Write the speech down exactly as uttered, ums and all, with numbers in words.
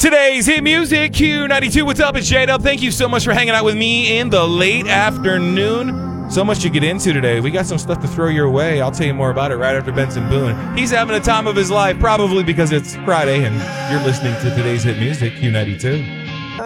Today's hit music, Q ninety-two. What's up? It's J-Dub. Thank you so much for hanging out with me in the late afternoon. So much to get into today. We got some stuff to throw your way. I'll tell you more about it right after Benson Boone. He's having a time of his life, probably because it's Friday and you're listening to today's hit music, Q ninety-two.